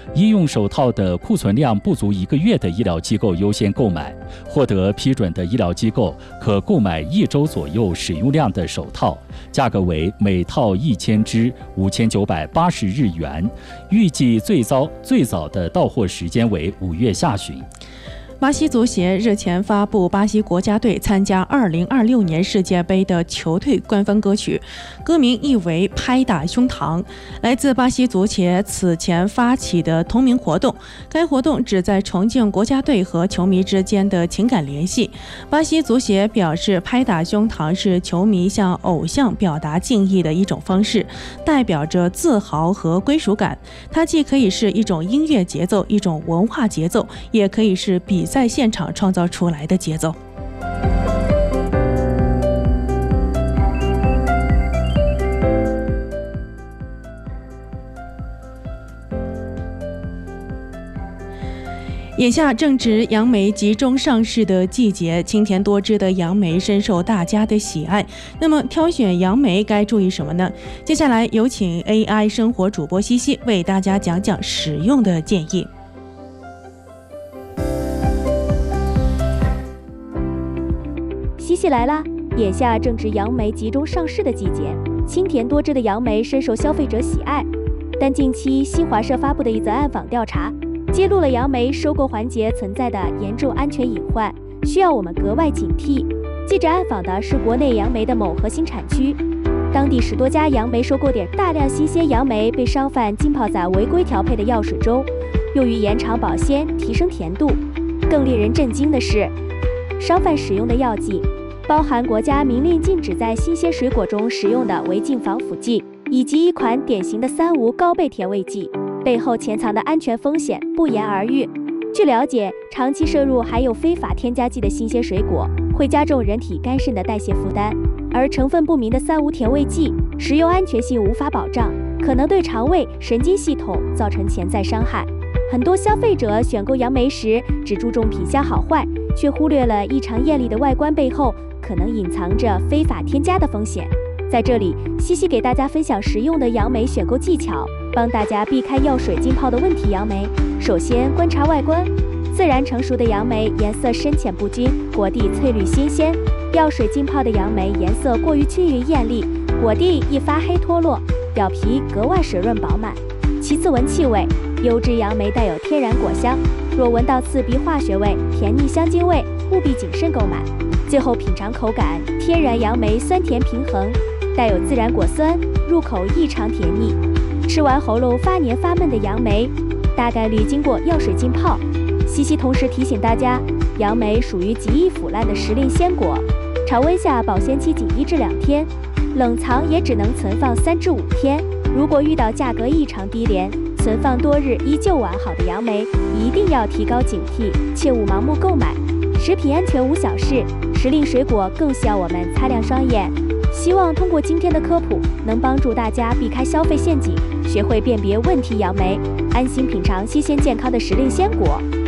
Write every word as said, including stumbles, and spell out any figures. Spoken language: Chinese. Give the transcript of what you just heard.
医用手套的库存量不足一个月的医疗机构优先购买，获得批准的医疗机构可购买一周左右使用量的手套，价格为每套一千只，五千九百八十日元。预计最早最早的到货时间为五月下旬。 巴西足协日前发布巴西国家队参加二零二六年世界杯的球队官方歌曲，歌名意为拍打胸膛，来自巴西足协此前发起的同名活动。该活动旨在重建国家队和球迷之间的情感联系。巴西足协表示，拍打胸膛是球迷向偶像表达敬意的一种方式，代表着自豪和归属感。它既可以是一种音乐节奏，一种文化节奏，也可以是比赛现场创造出来的节奏。眼下正值杨梅集中上市的季节，清甜多汁的杨梅深受大家的喜爱。那么挑选杨梅该注意什么呢？接下来有请 A I 生活主播西西为大家讲讲使用的建议。 西西来啦！眼下正值杨梅集中上市的季节，清甜多汁的杨梅深受消费者喜爱。但近期新华社发布的一则暗访调查，揭露了杨梅收购环节存在的严重安全隐患，需要我们格外警惕。记者暗访的是国内杨梅的某核心产区，当地十多家杨梅收购点，大量新鲜杨梅被商贩浸泡在违规调配的药水中，用于延长保鲜、提升甜度。更令人震惊的是，商贩使用的药剂包含国家明令禁止在新鲜水果中使用的违禁防腐剂，以及一款典型的三无高倍甜味剂，背后潜藏的安全风险不言而喻。据了解，长期摄入含有非法添加剂的新鲜水果会加重人体肝肾的代谢负担，而成分不明的三无甜味剂食用安全性无法保障，可能对肠胃、神经系统造成潜在伤害。很多消费者选购杨梅时只注重品相好坏，却忽略了异常艳丽的外观背后可能隐藏着非法添加的风险。在这里，西西给大家分享实用的杨梅选购技巧，帮大家避开药水浸泡的问题杨梅。首先观察外观，自然成熟的杨梅颜色深浅不均，果蒂翠绿新鲜；药水浸泡的杨梅颜色过于均匀艳丽，果蒂易发黑脱落，表皮格外水润饱满。其次闻气味，优质杨梅带有天然果香，若闻到刺鼻化学味、甜腻香精味，务必谨慎购买。最后品尝口感，天然杨梅酸甜平衡，带有自然果酸，入口异常甜腻。吃完喉咙发黏发闷的杨梅，大概率经过药水浸泡。西西同时提醒大家，杨梅属于极易腐烂的时令鲜果，常温下保鲜期仅一至两天，冷藏也只能存放三至五天。如果遇到价格异常低廉、存放多日依旧完好的杨梅，一定要提高警惕，切勿盲目购买。食品安全无小事，时令水果更需要我们擦亮双眼。希望通过今天的科普，能帮助大家避开消费陷阱，学会辨别问题杨梅，安心品尝新鲜健康的时令鲜果。